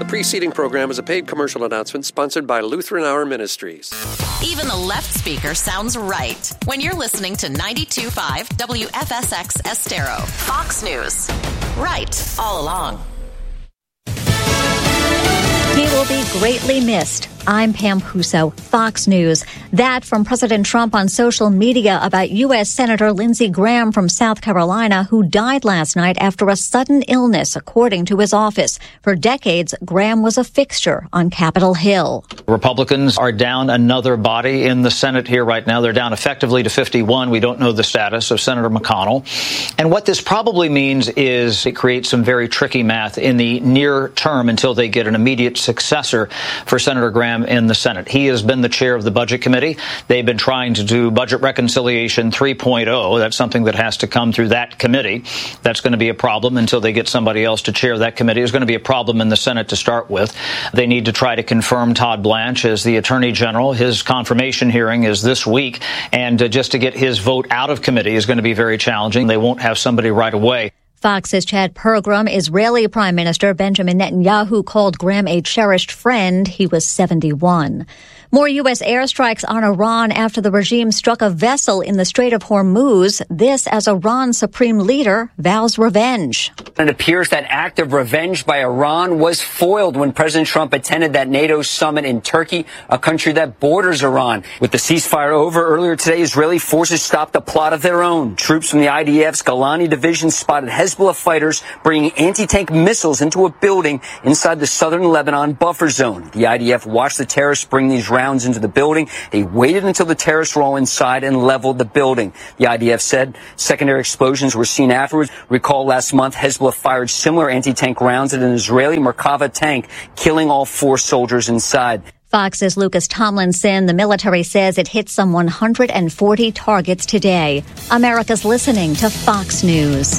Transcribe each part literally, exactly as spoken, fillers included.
The preceding program is a paid commercial announcement sponsored by Lutheran Hour Ministries. Even the left speaker sounds right when you're listening to ninety-two point five W F S X Estero, Fox News. Right all along. He will be greatly missed. I'm Pam Puso, Fox News. That from President Trump on social media about U S. Senator Lindsey Graham from South Carolina, who died last night after a sudden illness, according to his office. For decades, Graham was a fixture on Capitol Hill. Republicans are down another body in the Senate here right now. They're down effectively to fifty-one. We don't know the status of Senator McConnell. And what this probably means is it creates some very tricky math in the near term until they get an immediate successor for Senator Graham in the Senate. He has been the chair of the Budget Committee. They've been trying to do Budget Reconciliation three point oh. That's something that has to come through that committee. That's going to be a problem until they get somebody else to chair that committee. It's going to be a problem in the Senate to start with. They need to try to confirm Todd Blanche as the Attorney General. His confirmation hearing is this week, and uh, just to get his vote out of committee is going to be very challenging. They won't have somebody right away. Fox's Chad Pergram. Israeli Prime Minister Benjamin Netanyahu called Graham a cherished friend. He was seventy-one. More U S airstrikes on Iran after the regime struck a vessel in the Strait of Hormuz. This as Iran's supreme leader vows revenge. It appears that act of revenge by Iran was foiled when President Trump attended that NATO summit in Turkey, a country that borders Iran. With the ceasefire over earlier today, Israeli forces stopped a plot of their own. Troops from the I D F's Golani division spotted Hezbollah fighters bringing anti-tank missiles into a building inside the southern Lebanon buffer zone. The I D F watched the terrorists bring these rounds into the building. They waited until the terrorists were all inside and leveled the building. The I D F said secondary explosions were seen afterwards. Recall last month, Hezbollah fired similar anti-tank rounds at an Israeli Merkava tank, killing all four soldiers inside. Fox's Lucas Tomlinson. The military says it hit some one hundred forty targets today. America's listening to Fox News.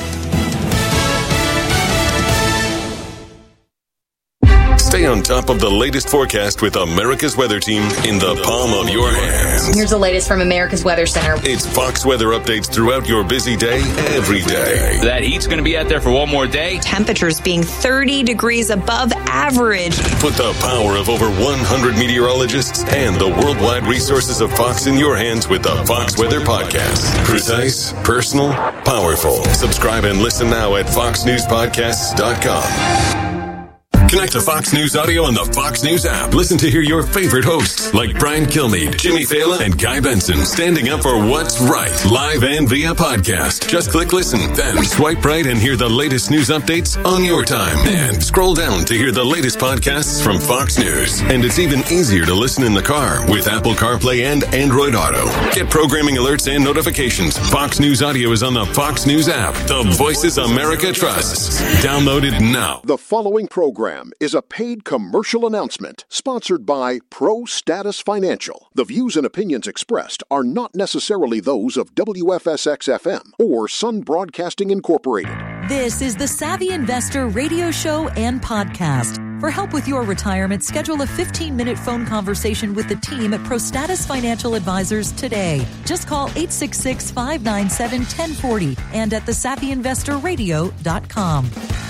Stay on top of the latest forecast with America's Weather Team in the palm of your hands. Here's the latest from America's Weather Center. It's Fox weather updates throughout your busy day, every day. That heat's going to be out there for one more day. Temperatures being thirty degrees above average. Put the power of over one hundred meteorologists and the worldwide resources of Fox in your hands with the Fox Weather Podcast. Precise, personal, powerful. Subscribe and listen now at fox news podcasts dot com. Connect to Fox News Audio on the Fox News app. Listen to hear your favorite hosts like Brian Kilmeade, Jimmy Fallon, and Guy Benson standing up for what's right, live and via podcast. Just click listen, then swipe right and hear the latest news updates on your time. And scroll down to hear the latest podcasts from Fox News. And it's even easier to listen in the car with Apple CarPlay and Android Auto. Get programming alerts and notifications. Fox News Audio is on the Fox News app. The voices America trusts. Download it now. The following program is a paid commercial announcement sponsored by Pro Status Financial. The views and opinions expressed are not necessarily those of W F S X F M or Sun Broadcasting Incorporated. This is the Savvy Investor radio show and podcast. For help with your retirement, schedule a fifteen-minute phone conversation with the team at Pro Status Financial Advisors today. Just call eight six six, five nine seven, one zero four zero and at the savvy investor radio dot com.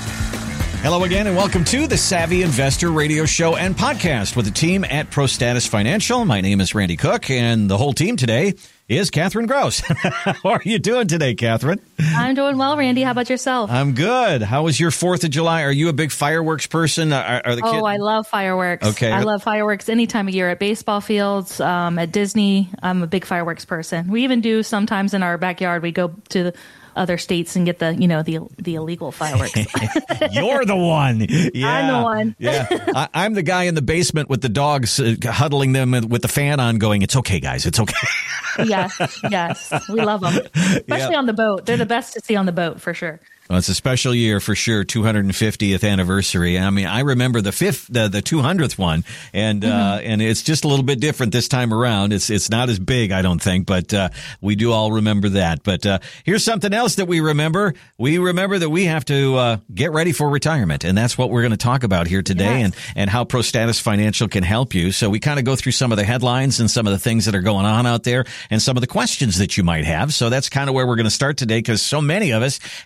Hello again and welcome to the Savvy Investor Radio Show and Podcast with the team at Pro Status Financial. My name is Randy Cook and the whole team today is Catherine Gross. How are you doing today, Catherine? I'm doing well, Randy. How about yourself? I'm good. How was your fourth of July? Are you a big fireworks person? Are, are the kids? Oh, I love fireworks. Okay. I love fireworks any time of year at baseball fields, um, at Disney. I'm a big fireworks person. We even do sometimes in our backyard. We go to the other states and get the, you know, the the illegal fireworks. You're the one. Yeah. I'm the one. Yeah. I, I'm the guy in the basement with the dogs, uh, huddling them with the fan on going, it's okay, guys. It's okay. Yes. Yes. We love them. Especially yep. on the boat. They're the best to see on the boat for sure. Well, it's a special year for sure, two hundred fiftieth anniversary. I mean, I remember the fifth, the, the two hundredth one, and mm-hmm. uh, and it's just a little bit different this time around. It's it's not as big, I don't think, but uh, we do all remember that. But uh, here's something else that we remember. We remember that we have to uh, get ready for retirement, and that's what we're going to talk about here today, yes. and and how Pro Status Financial can help you. So we kind of go through some of the headlines and some of the things that are going on out there, and some of the questions that you might have. So that's kind of where we're going to start today, because so many of us have a four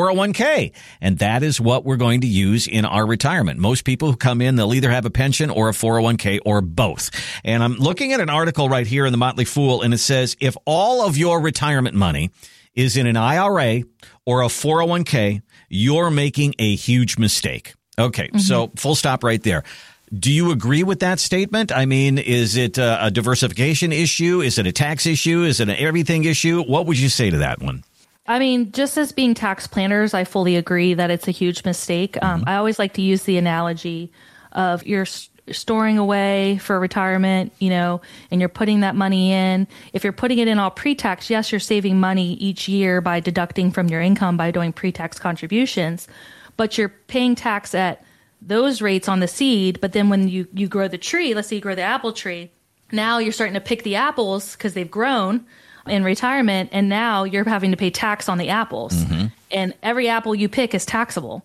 four oh one k. And that is what we're going to use in our retirement. Most people who come in, they'll either have a pension or a four oh one k or both. And I'm looking at an article right here in the Motley Fool, and it says if all of your retirement money is in an I R A or a four oh one k, you're making a huge mistake. Okay, mm-hmm. So full stop right there. Do you agree with that statement? I mean, is it a, a diversification issue? Is it a tax issue? Is it an everything issue? What would you say to that one? I mean, just as being tax planners, I fully agree that it's a huge mistake. Mm-hmm. Um, I always like to use the analogy of you're storing away for retirement, you know, and you're putting that money in. If you're putting it in all pre-tax, yes, you're saving money each year by deducting from your income by doing pre-tax contributions, but you're paying tax at those rates on the seed. But then when you, you grow the tree, let's say you grow the apple tree, now you're starting to pick the apples because they've grown in retirement, and now you're having to pay tax on the apples. Mm-hmm. And every apple you pick is taxable.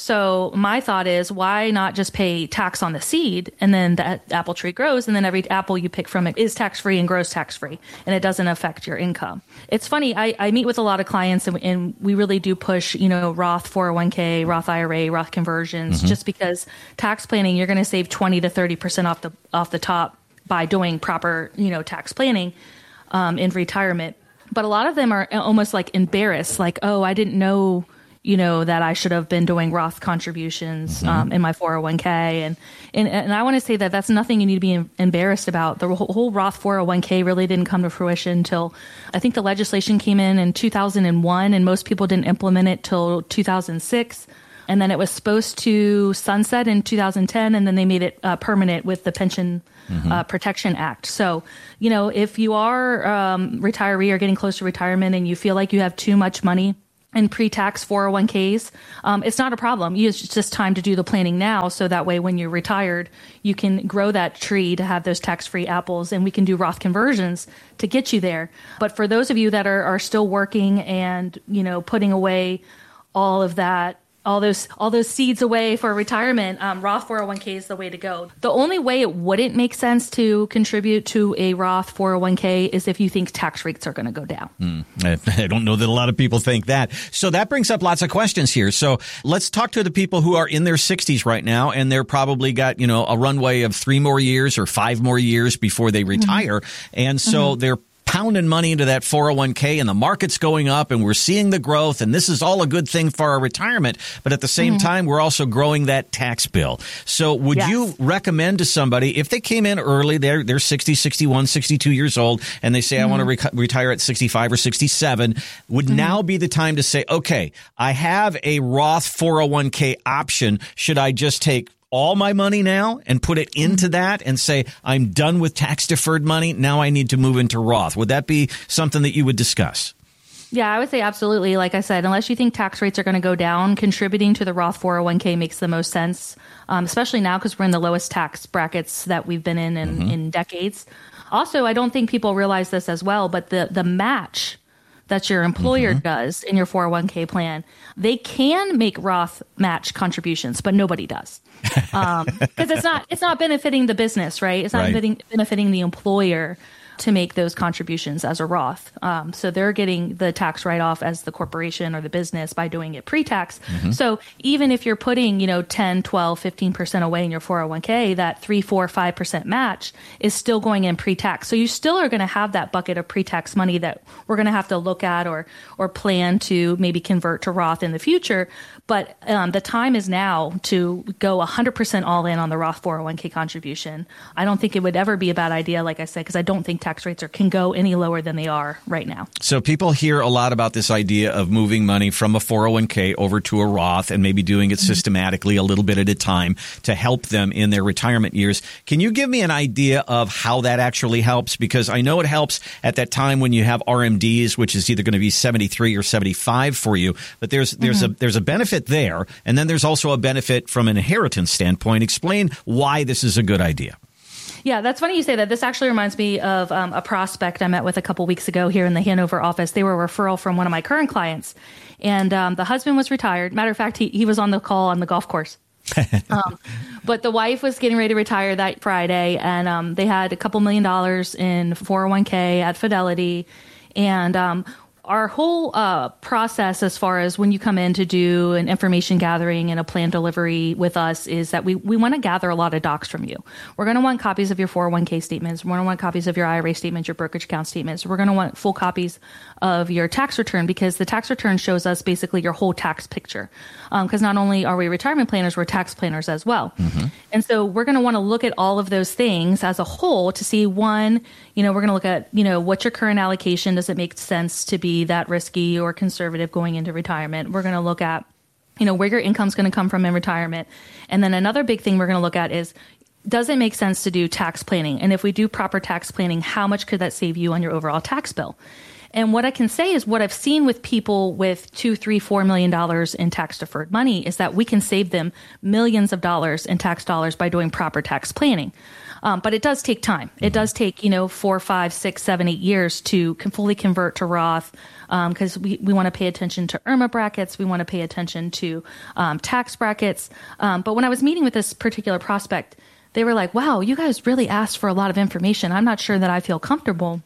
So my thought is, why not just pay tax on the seed, and then that apple tree grows, and then every apple you pick from it is tax-free and grows tax-free, and it doesn't affect your income. It's funny, I, I meet with a lot of clients, and, and we really do push, you know, Roth four oh one k, Roth I R A, Roth conversions, mm-hmm. just because tax planning, you're going to save twenty to thirty percent off the off the top by doing proper, you know, tax planning um, in retirement. But a lot of them are almost like embarrassed, like, oh, I didn't know, you know, that I should have been doing Roth contributions mm-hmm. um, in my four oh one k. And, and, and I want to say that that's nothing you need to be em- embarrassed about. The whole, whole Roth four oh one k really didn't come to fruition until I think the legislation came in in two thousand one, and most people didn't implement it till two thousand six. And then it was supposed to sunset in two thousand ten, and then they made it uh, permanent with the Pension mm-hmm. uh, Protection Act. So, you know, if you are um, retiree or getting close to retirement and you feel like you have too much money in pre-tax four oh one k's, um, it's not a problem. It's just time to do the planning now, so that way when you're retired, you can grow that tree to have those tax-free apples, and we can do Roth conversions to get you there. But for those of you that are, are still working and, you know, putting away all of that, all those all those seeds away for retirement, um, Roth four oh one k is the way to go. The only way it wouldn't make sense to contribute to a Roth four oh one k is if you think tax rates are going to go down. Mm, I, I don't know that a lot of people think that. So that brings up lots of questions here. So let's talk to the people who are in their sixties right now, and they're probably got, you know, a runway of three more years or five more years before they retire. Mm-hmm. And so mm-hmm. they're pounding money into that four oh one k, and the market's going up, and we're seeing the growth, and this is all a good thing for our retirement. But at the same mm-hmm. time, we're also growing that tax bill. So would yes. you recommend to somebody, if they came in early, they're they're sixty, sixty-one, sixty-two years old, and they say, mm-hmm. I want to re- retire at sixty-five or sixty-seven, would mm-hmm. now be the time to say, okay, I have a Roth four oh one k option. Should I just take all my money now and put it into that and say, I'm done with tax deferred money, now I need to move into Roth? Would that be something that you would discuss? Yeah, I would say absolutely. Like I said, unless you think tax rates are going to go down, contributing to the Roth four oh one k makes the most sense, um, especially now because we're in the lowest tax brackets that we've been in in, mm-hmm. in decades. Also, I don't think people realize this as well, but the, the match that your employer mm-hmm. does in your four oh one k plan, they can make Roth match contributions, but nobody does. Um, because it's not, it's not benefiting the business, right? It's not right. benefiting, benefiting the employer to make those contributions as a Roth. Um, so they're getting the tax write-off as the corporation or the business by doing it pre-tax. Mm-hmm. So even if you're putting, you know, ten, twelve, fifteen percent away in your four oh one k, that three, four, five percent match is still going in pre-tax. So you still are going to have that bucket of pre-tax money that we're going to have to look at or, or plan to maybe convert to Roth in the future. But um, the time is now to go one hundred percent all in on the Roth four oh one k contribution. I don't think it would ever be a bad idea, like I said, because I don't think tax rates are, can go any lower than they are right now. So people hear a lot about this idea of moving money from a four oh one k over to a Roth and maybe doing it mm-hmm. systematically a little bit at a time to help them in their retirement years. Can you give me an idea of how that actually helps? Because I know it helps at that time when you have R M Ds, which is either going to be seventy-three or seventy-five for you. But there's there's mm-hmm. a there's a benefit there, and then there's also a benefit from an inheritance standpoint. Explain why this is a good idea. Yeah, that's funny you say that. This actually reminds me of um, a prospect I met with a couple weeks ago here in the Hanover office. They were a referral from one of my current clients, and um, the husband was retired. Matter of fact, he, he was on the call on the golf course. um, but the wife was getting ready to retire that Friday, and um, they had a couple million dollars in four oh one k at Fidelity, and um, our whole uh, process as far as when you come in to do an information gathering and a plan delivery with us is that we, we want to gather a lot of docs from you. We're going to want copies of your four oh one k statements. We're going to want copies of your I R A statements, your brokerage account statements. We're going to want full copies of your tax return because the tax return shows us basically your whole tax picture. Because um, not only are we retirement planners, we're tax planners as well. Mm-hmm. And so we're going to want to look at all of those things as a whole to see, one, you know, we're going to look at, you know, what's your current allocation? Does it make sense to be that risky or conservative going into retirement? We're going to look at, you know, where your income's going to come from in retirement. And then another big thing we're going to look at is, does it make sense to do tax planning? And if we do proper tax planning, how much could that save you on your overall tax bill? And what I can say is what I've seen with people with two, three, four million dollars in tax deferred money is that we can save them millions of dollars in tax dollars by doing proper tax planning. Um, but it does take time. It does take, you know, four, five, six, seven, eight years to can fully convert to Roth because um, we, we want to pay attention to I R M A brackets. We want to pay attention to um, tax brackets. Um, but when I was meeting with this particular prospect, they were like, wow, you guys really asked for a lot of information. I'm not sure that I feel comfortable,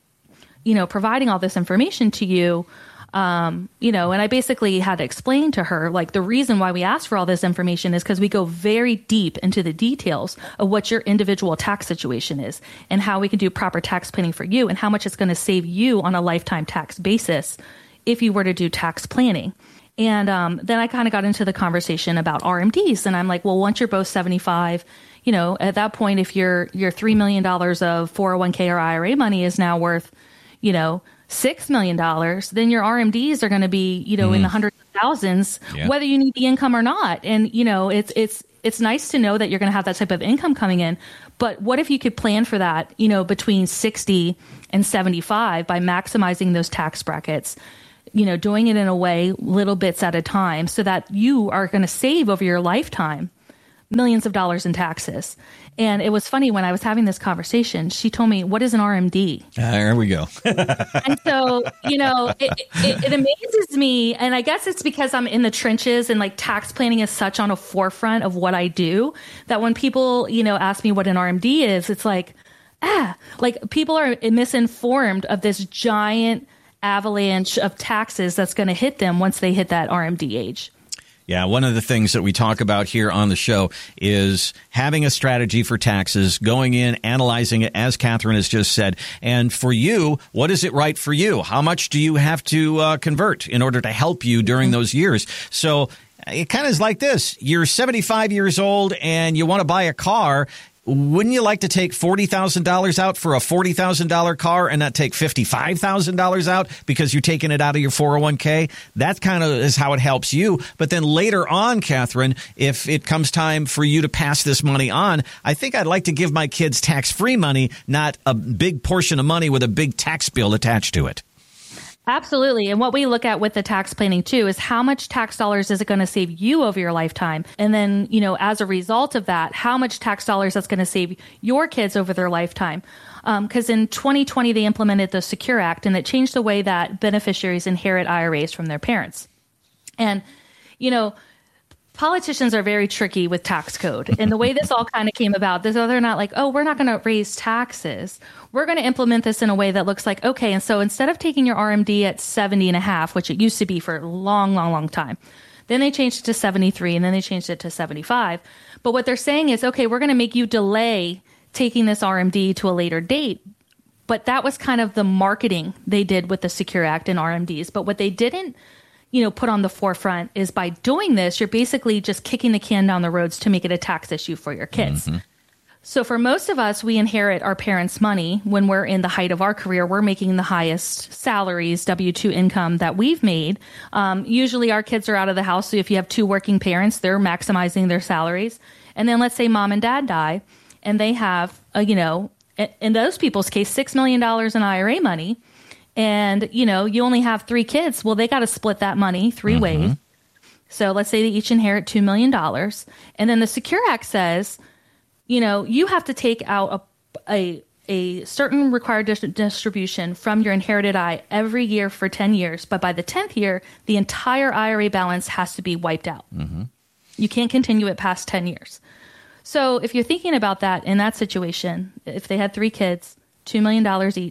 you know, providing all this information to you. Um, you know, and I basically had to explain to her, like, the reason why we ask for all this information is because we go very deep into the details of what your individual tax situation is and how we can do proper tax planning for you and how much it's going to save you on a lifetime tax basis if you were to do tax planning. And um, then I kind of got into the conversation about R M Ds. And I'm like, well, once you're both seventy-five, you know, at that point, if your your three million dollars of four oh one k or I R A money is now worth, you know, six million dollars, then your R M Ds are going to be, you know, mm. in the hundreds of thousands, yeah. whether you need the income or not. And, you know, it's, it's, it's nice to know that you're going to have that type of income coming in. But what if you could plan for that, you know, between sixty and seventy-five by maximizing those tax brackets, you know, doing it in a way, little bits at a time, so that you are going to save over your lifetime millions of dollars in taxes. And it was funny when I was having this conversation, she told me, what is an R M D? Uh, there we go. And so, you know, it, it, it amazes me. And I guess it's because I'm in the trenches and like tax planning is such on a forefront of what I do that when people, you know, ask me what an R M D is, it's like, ah, like people are misinformed of this giant avalanche of taxes that's going to hit them once they hit that R M D age. Yeah, one of the things that we talk about here on the show is having a strategy for taxes, going in, analyzing it, as Catherine has just said. And for you, what is it right for you? How much do you have to uh, convert in order to help you during those years? So it kind of is like this. You're seventy-five years old and you want to buy a car. Wouldn't you like to take forty thousand dollars out for a forty thousand dollars car and not take fifty-five thousand dollars out because you're taking it out of your four oh one k? That kind of is how it helps you. But then later on, Catherine, if it comes time for you to pass this money on, I think I'd like to give my kids tax-free money, not a big portion of money with a big tax bill attached to it. Absolutely. And what we look at with the tax planning, too, is how much tax dollars is it going to save you over your lifetime? And then, you know, as a result of that, how much tax dollars that's going to save your kids over their lifetime? Because um, in twenty twenty, they implemented the Secure Act, and it changed the way that beneficiaries inherit I R As from their parents. And, you know, politicians are very tricky with tax code. And the way this all kind of came about, this they're not like, oh, we're not going to raise taxes. We're going to implement this in a way that looks like, okay, and so instead of taking your R M D at seventy and a half, which it used to be for a long, long, long time, then they changed it to seventy-three and then they changed it to seventy-five. But what they're saying is, okay, we're going to make you delay taking this R M D to a later date. But that was kind of the marketing they did with the Secure Act and R M Ds. But what they didn't, you know, put on the forefront is by doing this, you're basically just kicking the can down the roads to make it a tax issue for your kids. Mm-hmm. So for most of us, we inherit our parents' money when we're in the height of our career. We're making the highest salaries, W two income that we've made. Um, usually our kids are out of the house. So if you have two working parents, they're maximizing their salaries. And then let's say mom and dad die and they have, uh, you know, in those people's case, six million dollars in I R A money. And, you know, you only have three kids. Well, they got to split that money three mm-hmm. ways. So let's say they each inherit two million dollars. And then the Secure Act says, you know, you have to take out a a, a certain required dis- distribution from your inherited I every year for ten years. But by the tenth year, the entire I R A balance has to be wiped out. Mm-hmm. You can't continue it past ten years. So if you're thinking about that in that situation, if they had three kids, two million dollars each,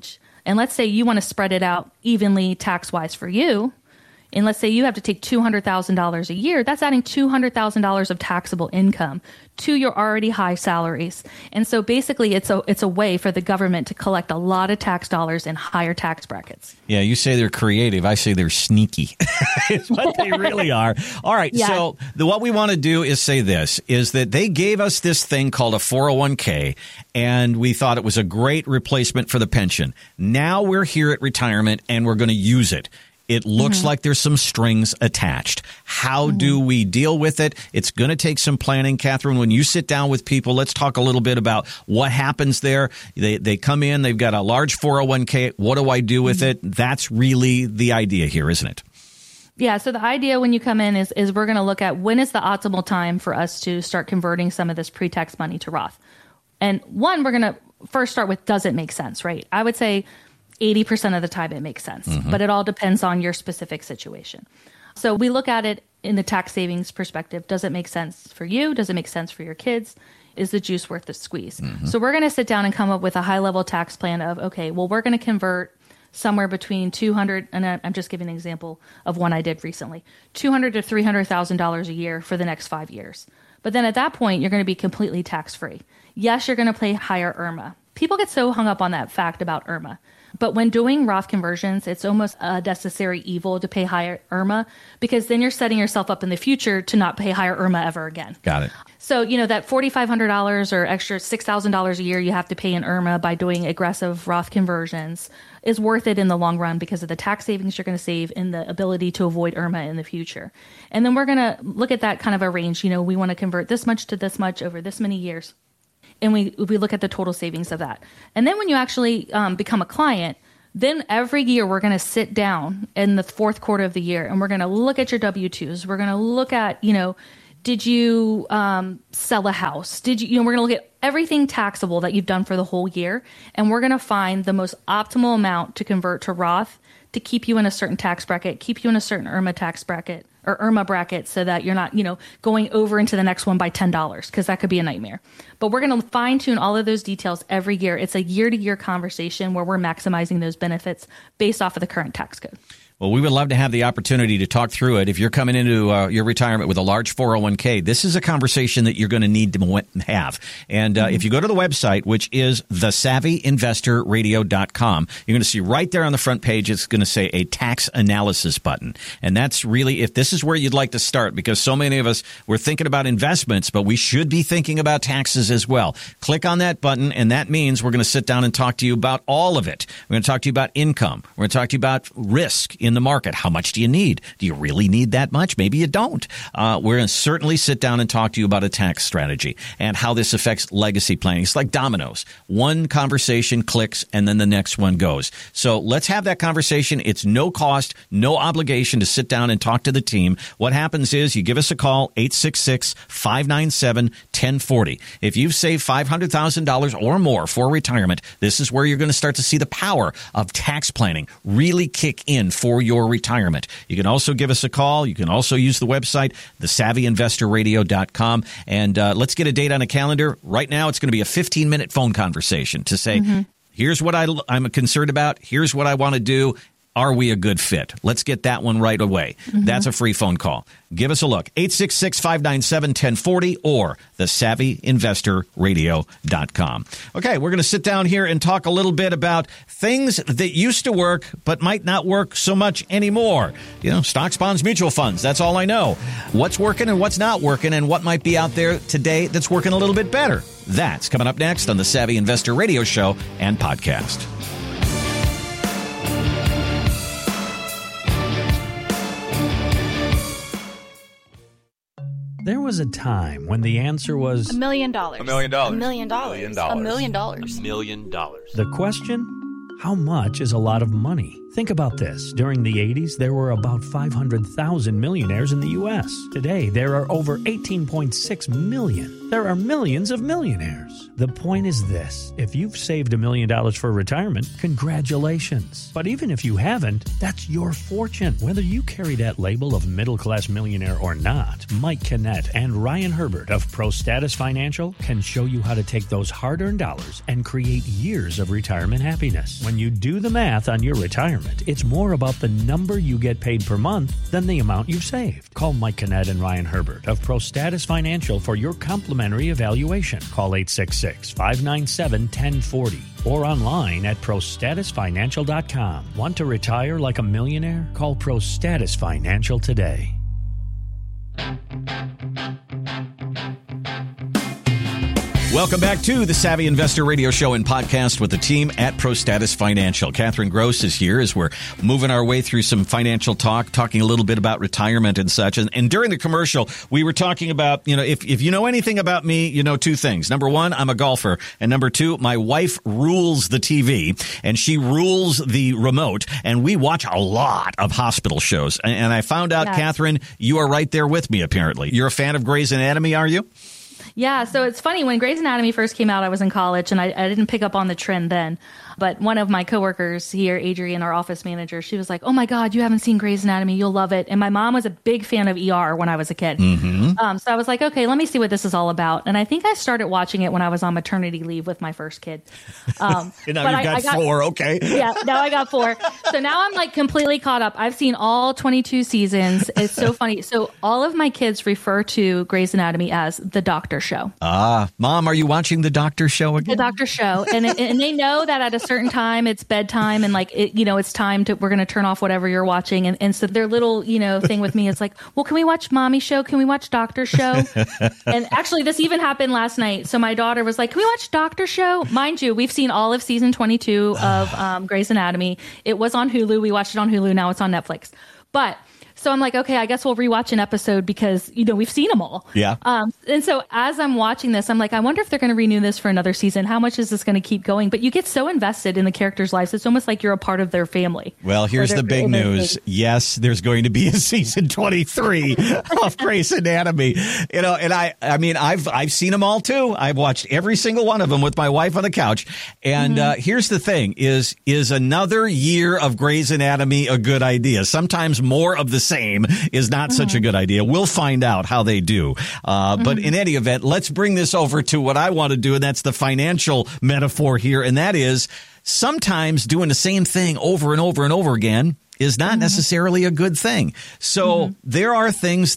And let's say you want to spread it out evenly tax-wise for you. And let's say you have to take two hundred thousand dollars a year, that's adding two hundred thousand dollars of taxable income to your already high salaries. And so basically it's a it's a way for the government to collect a lot of tax dollars in higher tax brackets. Yeah, you say they're creative. I say they're sneaky. It's what they really are. All right, yeah. So the, what we want to do is say this, is that they gave us this thing called a four oh one k, and we thought it was a great replacement for the pension. Now we're here at retirement, and we're going to use it. It looks mm-hmm. like there's some strings attached. How mm-hmm. do we deal with it? It's going to take some planning. Catherine, when you sit down with people, let's talk a little bit about what happens there. They they come in, they've got a large four oh one k. What do I do with mm-hmm. it? That's really the idea here, isn't it? Yeah, so the idea when you come in is, is we're going to look at when is the optimal time for us to start converting some of this pre-tax money to Roth. And one, we're going to first start with, does it make sense, right? I would say eighty percent of the time it makes sense, mm-hmm. but it all depends on your specific situation. So we look at it in the tax savings perspective. Does it make sense for you? Does it make sense for your kids? Is the juice worth the squeeze? Mm-hmm. So we're going to sit down and come up with a high level tax plan of, okay, well, we're going to convert somewhere between two hundred, and I'm just giving an example of one I did recently, two hundred to three hundred thousand dollars a year for the next five years. But then at that point, you're going to be completely tax free. Yes, you're going to pay higher I R M A. People get so hung up on that fact about I R M A. But when doing Roth conversions, it's almost a necessary evil to pay higher I R M A, because then you're setting yourself up in the future to not pay higher I R M A ever again. Got it. So, you know, that four thousand five hundred dollars or extra six thousand dollars a year you have to pay in I R M A by doing aggressive Roth conversions is worth it in the long run because of the tax savings you're going to save and the ability to avoid I R M A in the future. And then we're going to look at that kind of a range. You know, we want to convert this much to this much over this many years. And we we look at the total savings of that. And then when you actually um, become a client, then every year we're going to sit down in the fourth quarter of the year and we're going to look at your W two's. We're going to look at, you know, did you um, sell a house? Did you, you know, we're going to look at everything taxable that you've done for the whole year. And we're going to find the most optimal amount to convert to Roth to keep you in a certain tax bracket, keep you in a certain I R M A tax bracket or I R M A bracket so that you're not, you know, going over into the next one by ten dollars because that could be a nightmare. But we're going to fine tune all of those details every year. It's a year to year conversation where we're maximizing those benefits based off of the current tax code. Well, we would love to have the opportunity to talk through it. If you're coming into uh, your retirement with a large four oh one k, this is a conversation that you're going to need to have. And uh, mm-hmm. if you go to the website, which is the savvy investor radio dot com, you're going to see right there on the front page, it's going to say a tax analysis button. And that's really, if this is where you'd like to start, because so many of us, we're thinking about investments, but we should be thinking about taxes as well. Click on that button, and that means we're going to sit down and talk to you about all of it. We're going to talk to you about income. We're going to talk to you about risk in the market. How much do you need? Do you really need that much? Maybe you don't. Uh, we're going to certainly sit down and talk to you about a tax strategy and how this affects legacy planning. It's like dominoes. One conversation clicks and then the next one goes. So let's have that conversation. It's no cost, no obligation to sit down and talk to the team. What happens is you give us a call, eight six six, five nine seven, one zero four zero. If you've saved five hundred thousand dollars or more for retirement, this is where you're going to start to see the power of tax planning really kick in for your retirement. Retirement. You can also give us a call. You can also use the website, the savvy investor radio dot com. And uh, let's get a date on a calendar. Right now, it's going to be a fifteen-minute phone conversation to say, mm-hmm. here's what I, I'm concerned about. Here's what I want to do. Are we a good fit? Let's get that one right away. Mm-hmm. That's a free phone call. Give us a look. eight six six, five nine seven, one zero four zero or the savvy investor radio dot com. Okay, we're going to sit down here and talk a little bit about things that used to work but might not work so much anymore. You know, stocks, bonds, mutual funds. That's all I know. What's working and what's not working and what might be out there today that's working a little bit better. That's coming up next on the Savvy Investor Radio Show and podcast. There was a time when the answer was a million dollars. A million dollars. A million dollars. A million dollars. A million dollars. A million dollars. The question? How much is a lot of money? Think about this. During the eighties, there were about five hundred thousand millionaires in the U S. Today, there are over eighteen point six million. There are millions of millionaires. The point is this. If you've saved a million dollars for retirement, congratulations. But even if you haven't, that's your fortune. Whether you carry that label of middle-class millionaire or not, Mike Kinnett and Ryan Herbert of Pro Status Financial can show you how to take those hard-earned dollars and create years of retirement happiness. When you do the math on your retirement, it's more about the number you get paid per month than the amount you've saved. Call Mike Kinnett and Ryan Herbert of ProStatus Financial for your complimentary evaluation. Call eight six six, five nine seven, one zero four zero or online at pro status financial dot com. Want to retire like a millionaire? Call ProStatus Financial today. Welcome back to the Savvy Investor Radio Show and Podcast with the team at ProStatus Financial. Catherine Gross is here as we're moving our way through some financial talk, talking a little bit about retirement and such. And, and during the commercial, we were talking about, you know, if, if you know anything about me, you know two things. Number one, I'm a golfer. And number two, my wife rules the T V and she rules the remote. And we watch a lot of hospital shows. And, and I found out, yes. Catherine, you are right there with me, apparently. You're a fan of Grey's Anatomy, are you? Yeah, so it's funny. When Grey's Anatomy first came out, I was in college, and I, I didn't pick up on the trend then. But one of my coworkers here, Adrienne, our office manager, she was like, oh, my God, you haven't seen Grey's Anatomy. You'll love it. And my mom was a big fan of E R when I was a kid. Mm-hmm. Um, so I was like, okay, let me see what this is all about. And I think I started watching it when I was on maternity leave with my first kid. Um, and now you've I, got, I got four, okay. Yeah, now I got four. So now I'm like completely caught up. I've seen all twenty-two seasons. It's so funny. So all of my kids refer to Grey's Anatomy as the doctor show. Ah, Mom, are you watching the doctor show again? The doctor show. And it, and they know that at a certain time it's bedtime and like, it, you know, it's time to, we're going to turn off whatever you're watching. And, and so their little, you know, thing with me is like, well, can we watch Mommy show? Can we watch Doctor show? And actually this even happened last night. So my daughter was like, can we watch Doctor show? Mind you, we've seen all of season twenty-two of um, Grey's Anatomy. It was on Hulu. We watched it on Hulu. Now it's on Netflix. But so I'm like, okay, I guess we'll rewatch an episode because, you know, we've seen them all. Yeah. Um, and so as I'm watching this, I'm like, I wonder if they're going to renew this for another season. How much is this going to keep going? But you get so invested in the characters' lives. It's almost like you're a part of their family. Well, here's the big news. Yes, there's going to be a season twenty-three of Grey's Anatomy. You know, and I, I mean, I've, I've seen them all too. I've watched every single one of them with my wife on the couch. And mm-hmm. uh, here's the thing is, is another year of Grey's Anatomy a good idea? Sometimes more of the same is not mm-hmm. such a good idea. We'll find out how they do. Uh, mm-hmm. But in any event, let's bring this over to what I want to do, and that's the financial metaphor here, and that is sometimes doing the same thing over and over and over again is not mm-hmm. necessarily a good thing. So mm-hmm. there are things